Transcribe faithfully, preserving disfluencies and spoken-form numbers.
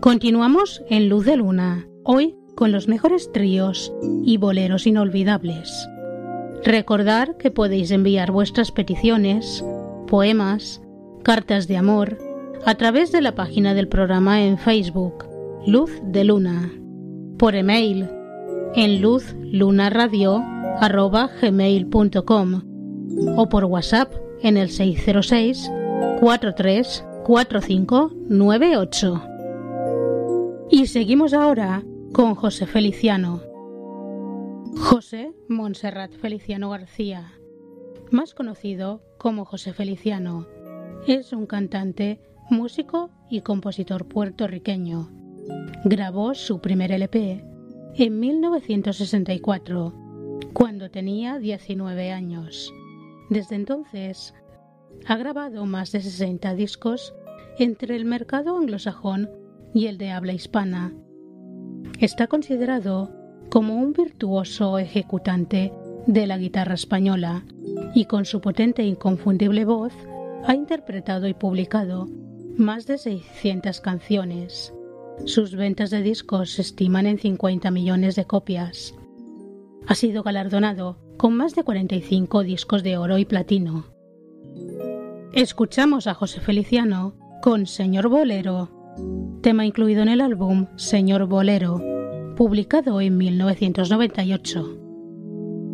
Continuamos en Luz de Luna, hoy con los mejores tríos y boleros inolvidables. Recordar que podéis enviar vuestras peticiones, poemas, cartas de amor a través de la página del programa en Facebook, Luz de Luna, por email en luzlunaradio arroba gmail punto com o por WhatsApp en el seis cero seis, cuatro tres cuatro cinco nueve ocho. Y seguimos ahora con José Feliciano. José Montserrat Feliciano García, más conocido como José Feliciano, es un cantante, músico y compositor puertorriqueño. Grabó su primer L P en mil novecientos sesenta y cuatro, cuando tenía diecinueve años. Desde entonces ha grabado más de sesenta discos entre el mercado anglosajón y el de habla hispana. Está considerado como un virtuoso ejecutante de la guitarra española y con su potente e inconfundible voz ha interpretado y publicado más de seiscientas canciones. Sus ventas de discos se estiman en cincuenta millones de copias. Ha sido galardonado con más de cuarenta y cinco discos de oro y platino. Escuchamos a José Feliciano con Señor Bolero, tema incluido en el álbum Señor Bolero, publicado en mil novecientos noventa y ocho.